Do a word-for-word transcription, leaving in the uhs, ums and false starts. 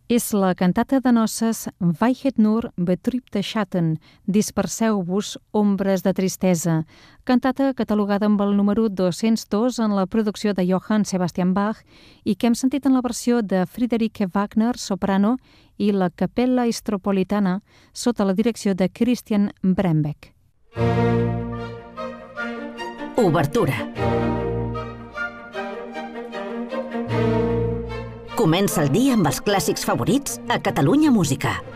És la cantata de noces Weichet nur betrübte Schatten, disperseu-vos ombres de tristesa, cantata catalogada amb el número dos-cents dos en la producció de Johann Sebastian Bach i que hem sentit en la versió de Friederike Wagner, soprano, i la Capella Istropolitana sota la direcció de Christian Brembeck. Obertura. Comença el dia amb els clàssics favorits a Catalunya Música.